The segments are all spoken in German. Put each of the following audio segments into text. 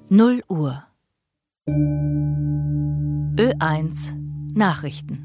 0 Uhr. Ö1 Nachrichten.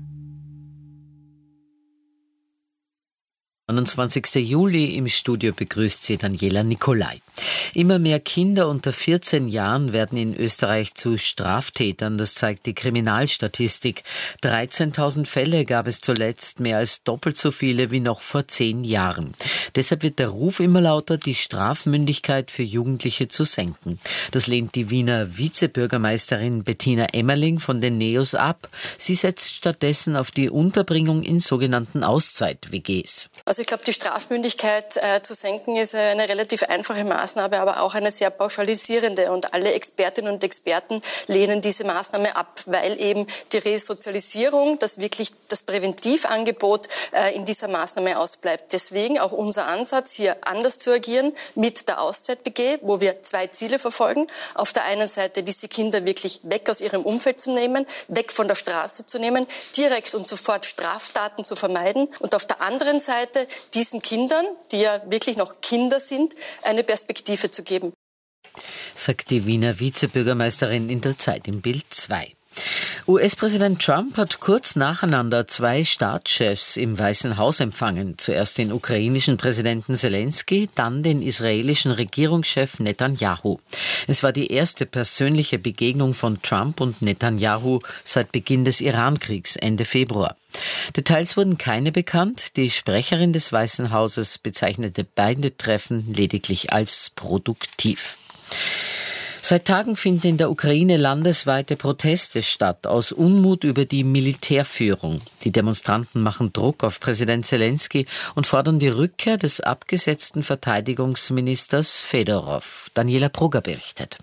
29. Juli, im Studio begrüßt Sie Daniela Nicolai. Immer mehr Kinder unter 14 Jahren werden in Österreich zu Straftätern, das zeigt die Kriminalstatistik. 13.000 Fälle gab es zuletzt, mehr als doppelt so viele wie noch vor 10 Jahren. Deshalb wird der Ruf immer lauter, die Strafmündigkeit für Jugendliche zu senken. Das lehnt die Wiener Vizebürgermeisterin Bettina Emmerling von den NEOS ab. Sie setzt stattdessen auf die Unterbringung in sogenannten Auszeit-WGs. Also ich glaube, die Strafmündigkeit zu senken ist eine relativ einfache Maßnahme, aber auch eine sehr pauschalisierende. Und alle Expertinnen und Experten lehnen diese Maßnahme ab, weil eben die Resozialisierung, das wirklich das Präventivangebot in dieser Maßnahme ausbleibt. Deswegen auch unser Ansatz, hier anders zu agieren mit der Auszeit-WG, wo wir 2 Ziele verfolgen. Auf der einen Seite diese Kinder wirklich weg aus ihrem Umfeld zu nehmen, weg von der Straße zu nehmen, direkt und sofort Straftaten zu vermeiden. Und auf der anderen Seite diesen Kindern, die ja wirklich noch Kinder sind, eine Perspektive zu geben. Sagt die Wiener Vizebürgermeisterin in der Zeit im Bild 2. US-Präsident Trump hat kurz nacheinander 2 Staatschefs im Weißen Haus empfangen. Zuerst den ukrainischen Präsidenten Zelensky, dann den israelischen Regierungschef Netanyahu. Es war die erste persönliche Begegnung von Trump und Netanyahu seit Beginn des Iran-Kriegs Ende Februar. Details wurden keine bekannt. Die Sprecherin des Weißen Hauses bezeichnete beide Treffen lediglich als produktiv. Seit Tagen finden in der Ukraine landesweite Proteste statt, aus Unmut über die Militärführung. Die Demonstranten machen Druck auf Präsident Zelensky und fordern die Rückkehr des abgesetzten Verteidigungsministers Fedorov. Daniela Brugger berichtet.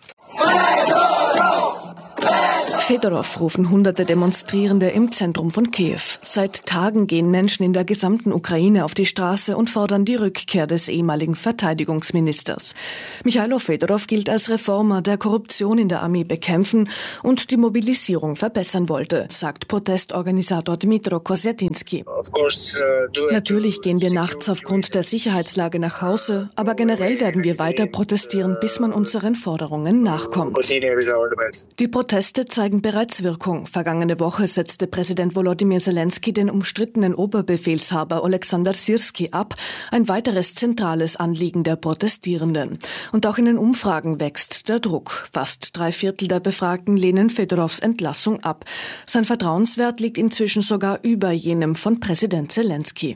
Fedorov rufen hunderte Demonstrierende im Zentrum von Kiew. Seit Tagen gehen Menschen in der gesamten Ukraine auf die Straße und fordern die Rückkehr des ehemaligen Verteidigungsministers. Michailo Fedorov gilt als Reformer, der Korruption in der Armee bekämpfen und die Mobilisierung verbessern wollte, sagt Protestorganisator Dmytro Kosyatinski. Natürlich gehen wir nachts aufgrund der Sicherheitslage nach Hause, aber generell werden wir weiter protestieren, bis man unseren Forderungen nachkommt. Die Proteste zeigen bereits Wirkung. Vergangene Woche setzte Präsident Volodymyr Zelensky den umstrittenen Oberbefehlshaber Oleksandr Syrski ab, ein weiteres zentrales Anliegen der Protestierenden. Und auch in den Umfragen wächst der Druck. Fast 3/4 der Befragten lehnen Fedorovs Entlassung ab. Sein Vertrauenswert liegt inzwischen sogar über jenem von Präsident Zelensky.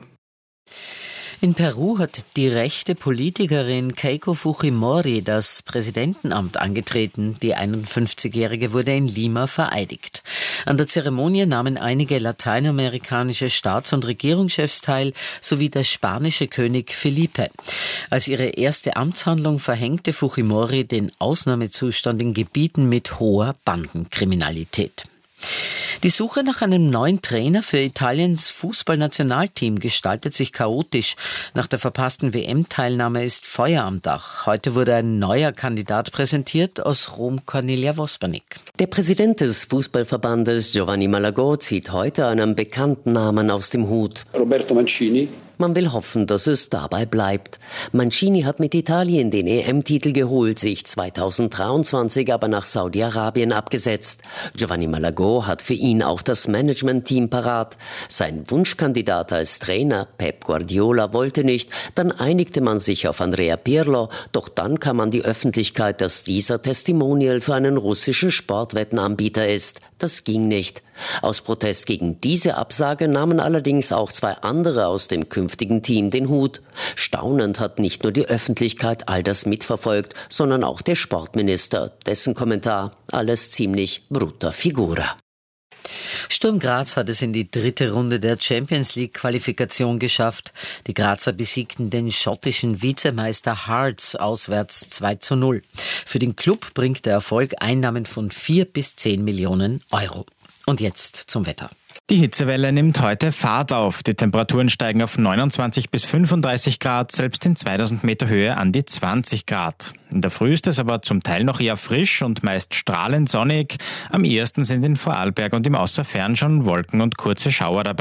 In Peru hat die rechte Politikerin Keiko Fujimori das Präsidentenamt angetreten. Die 51-Jährige wurde in Lima vereidigt. An der Zeremonie nahmen einige lateinamerikanische Staats- und Regierungschefs teil, sowie der spanische König Felipe. Als ihre erste Amtshandlung verhängte Fujimori den Ausnahmezustand in Gebieten mit hoher Bandenkriminalität. Die Suche nach einem neuen Trainer für Italiens Fußballnationalteam gestaltet sich chaotisch. Nach der verpassten WM-Teilnahme ist Feuer am Dach. Heute wurde ein neuer Kandidat präsentiert, aus Rom Cornelia Vospanik. Der Präsident des Fußballverbandes Giovanni Malagò zieht heute einen bekannten Namen aus dem Hut. Roberto Mancini. Man will hoffen, dass es dabei bleibt. Mancini hat mit Italien den EM-Titel geholt, sich 2023 aber nach Saudi-Arabien abgesetzt. Giovanni Malagò hat für ihn auch das Management-Team parat. Sein Wunschkandidat als Trainer, Pep Guardiola, wollte nicht. Dann einigte man sich auf Andrea Pirlo. Doch dann kam an die Öffentlichkeit, dass dieser Testimonial für einen russischen Sportwettenanbieter ist. Das ging nicht. Aus Protest gegen diese Absage nahmen allerdings auch 2 andere aus dem künftigen Team den Hut. Staunend hat nicht nur die Öffentlichkeit all das mitverfolgt, sondern auch der Sportminister. Dessen Kommentar: alles ziemlich brutta figura. Sturm Graz hat es in die 3. Runde der Champions-League-Qualifikation geschafft. Die Grazer besiegten den schottischen Vizemeister Hearts auswärts 2:0. Für den Klub bringt der Erfolg Einnahmen von 4 bis 10 Millionen Euro. Und jetzt zum Wetter. Die Hitzewelle nimmt heute Fahrt auf. Die Temperaturen steigen auf 29 bis 35 Grad, selbst in 2000 Meter Höhe an die 20 Grad. In der Früh ist es aber zum Teil noch eher frisch und meist strahlend sonnig. Am ehesten sind in Vorarlberg und im Außerfern schon Wolken und kurze Schauer dabei.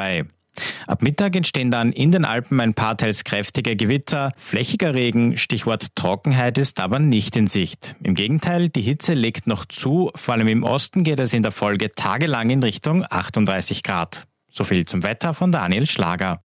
Ab Mittag entstehen dann in den Alpen ein paar teils kräftige Gewitter. Flächiger Regen, Stichwort Trockenheit, ist aber nicht in Sicht. Im Gegenteil, die Hitze legt noch zu. Vor allem im Osten geht es in der Folge tagelang in Richtung 38 Grad. So viel zum Wetter von Daniel Schlager.